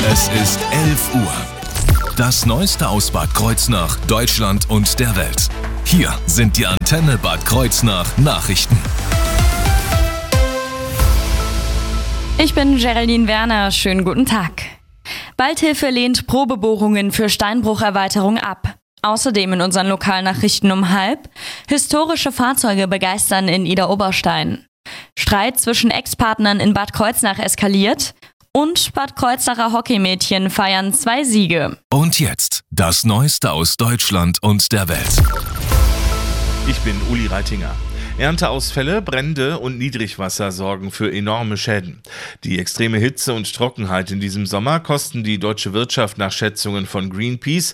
Es ist 11 Uhr. Das Neueste aus Bad Kreuznach, Deutschland und der Welt. Hier sind die Antenne Bad Kreuznach Nachrichten. Ich bin Geraldine Werner, schönen guten Tag. Waldhilfe lehnt Probebohrungen für Steinbrucherweiterung ab. Außerdem in unseren Lokalnachrichten um 12:30: historische Fahrzeuge begeistern in Idar-Oberstein. Streit zwischen Ex-Partnern in Bad Kreuznach eskaliert. Und Bad Kreuznacher Hockeymädchen feiern 2 Siege. Und jetzt das Neueste aus Deutschland und der Welt. Ich bin Uli Reitinger. Ernteausfälle, Brände und Niedrigwasser sorgen für enorme Schäden. Die extreme Hitze und Trockenheit in diesem Sommer kosten die deutsche Wirtschaft nach Schätzungen von Greenpeace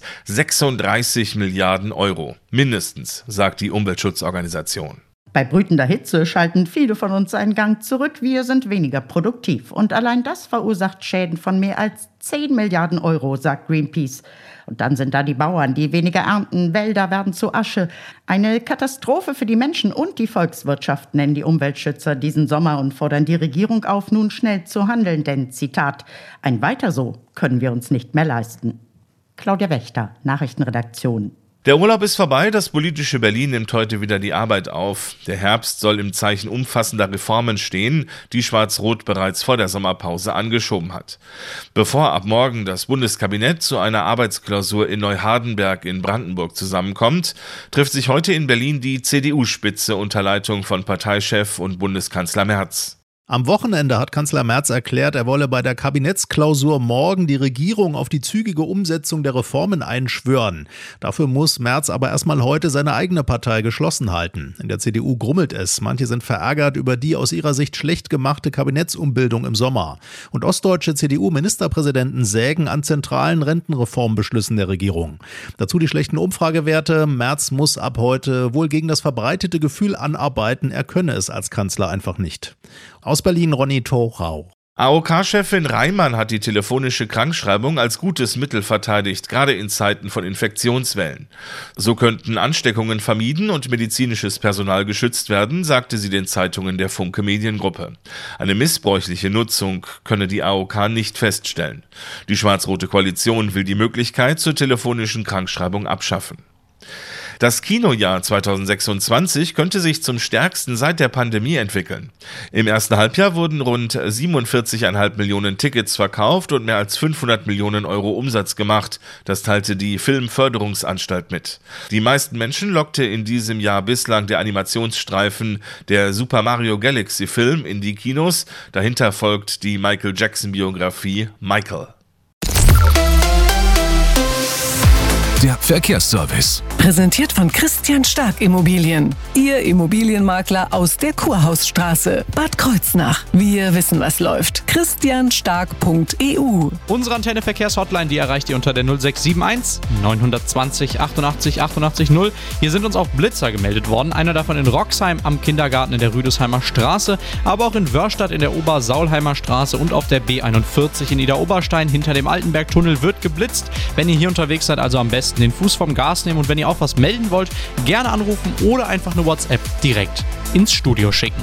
36 Milliarden Euro. Mindestens, sagt die Umweltschutzorganisation. Bei brütender Hitze schalten viele von uns einen Gang zurück. Wir sind weniger produktiv. Und allein das verursacht Schäden von mehr als 10 Milliarden Euro, sagt Greenpeace. Und dann sind da die Bauern, die weniger ernten. Wälder werden zu Asche. Eine Katastrophe für die Menschen und die Volkswirtschaft, nennen die Umweltschützer diesen Sommer und fordern die Regierung auf, nun schnell zu handeln. Denn, Zitat, ein Weiter so können wir uns nicht mehr leisten. Claudia Wächter, Nachrichtenredaktion. Der Urlaub ist vorbei, das politische Berlin nimmt heute wieder die Arbeit auf. Der Herbst soll im Zeichen umfassender Reformen stehen, die Schwarz-Rot bereits vor der Sommerpause angeschoben hat. Bevor ab morgen das Bundeskabinett zu einer Arbeitsklausur in Neuhardenberg in Brandenburg zusammenkommt, trifft sich heute in Berlin die CDU-Spitze unter Leitung von Parteichef und Bundeskanzler Merz. Am Wochenende hat Kanzler Merz erklärt, er wolle bei der Kabinettsklausur morgen die Regierung auf die zügige Umsetzung der Reformen einschwören. Dafür muss Merz aber erstmal heute seine eigene Partei geschlossen halten. In der CDU grummelt es. Manche sind verärgert über die aus ihrer Sicht schlecht gemachte Kabinettsumbildung im Sommer. Und ostdeutsche CDU-Ministerpräsidenten sägen an zentralen Rentenreformbeschlüssen der Regierung. Dazu die schlechten Umfragewerte. Merz muss ab heute wohl gegen das verbreitete Gefühl anarbeiten, er könne es als Kanzler einfach nicht. Aus Berlin Ronny Thorau. AOK-Chefin Reimann hat die telefonische Krankschreibung als gutes Mittel verteidigt, gerade in Zeiten von Infektionswellen. So könnten Ansteckungen vermieden und medizinisches Personal geschützt werden, sagte sie den Zeitungen der Funke Mediengruppe. Eine missbräuchliche Nutzung könne die AOK nicht feststellen. Die schwarz-rote Koalition will die Möglichkeit zur telefonischen Krankschreibung abschaffen. Das Kinojahr 2026 könnte sich zum stärksten seit der Pandemie entwickeln. Im ersten Halbjahr wurden rund 47,5 Millionen Tickets verkauft und mehr als 500 Millionen Euro Umsatz gemacht. Das teilte die Filmförderungsanstalt mit. Die meisten Menschen lockte in diesem Jahr bislang der Animationsstreifen der Super Mario Galaxy Film in die Kinos. Dahinter folgt die Michael Jackson Biografie Michael. Der Verkehrsservice. Präsentiert von Christian Stark Immobilien. Ihr Immobilienmakler aus der Kurhausstraße, Bad Kreuznach. Wir wissen, was läuft. christianstark.eu. Unsere Antenne-Verkehrshotline, die erreicht ihr unter der 0671 920 88 88 0. Hier sind uns auch Blitzer gemeldet worden. Einer davon in Roxheim am Kindergarten in der Rüdesheimer Straße, aber auch in Wörstadt in der Obersaulheimer Straße und auf der B41 in Idar-Oberstein hinter dem Altenbergtunnel wird geblitzt. Wenn ihr hier unterwegs seid, also am besten den Fuß vom Gas nehmen und wenn ihr auch was melden wollt, gerne anrufen oder einfach eine WhatsApp direkt ins Studio schicken.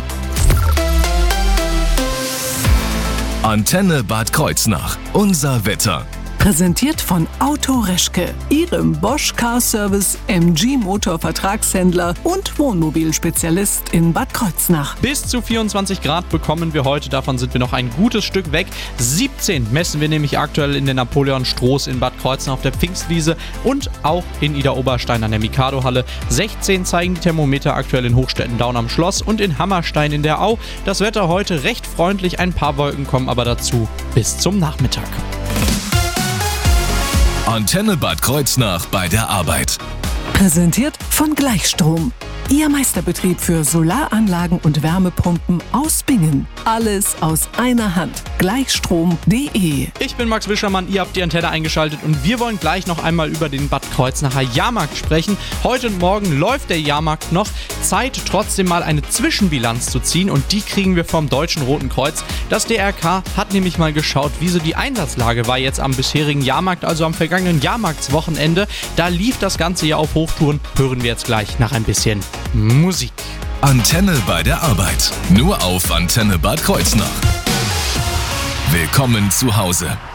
Antenne Bad Kreuznach. Unser Wetter. Präsentiert von Auto Reschke, Ihrem Bosch Car Service, MG Motor Vertragshändler und Wohnmobilspezialist in Bad Kreuznach. Bis zu 24 Grad bekommen wir heute, davon sind wir noch ein gutes Stück weg. 17 messen wir nämlich aktuell in der Napoleon-Stroß in Bad Kreuznach auf der Pfingstwiese und auch in Idar-Oberstein an der Mikado-Halle. 16 zeigen die Thermometer aktuell in Hochstetten-Daun am Schloss und in Hammerstein in der Au. Das Wetter heute recht freundlich, ein paar Wolken kommen aber dazu bis zum Nachmittag. Antenne Bad Kreuznach bei der Arbeit. Präsentiert von Gleichstrom. Ihr Meisterbetrieb für Solaranlagen und Wärmepumpen aus Bingen. Alles aus einer Hand. Gleichstrom.de. Ich bin Max Wischermann, ihr habt die Antenne eingeschaltet und wir wollen gleich noch einmal über den Bad Kreuznacher Jahrmarkt sprechen. Heute und morgen läuft der Jahrmarkt noch. Zeit, trotzdem mal eine Zwischenbilanz zu ziehen und die kriegen wir vom Deutschen Roten Kreuz. Das DRK hat nämlich mal geschaut, wie so die Einsatzlage war jetzt am bisherigen Jahrmarkt, also am vergangenen Jahrmarktswochenende. Da lief das Ganze ja auf Hochtouren. Hören wir jetzt gleich nach ein bisschen Musik. Antenne bei der Arbeit. Nur auf Antenne Bad Kreuznach. Willkommen zu Hause.